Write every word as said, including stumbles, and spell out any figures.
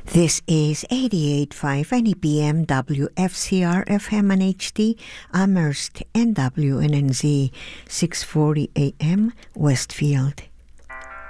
This is eighty-eight point five N E P M W F C R F M and H D Amherst and W N N Z six forty A M Westfield.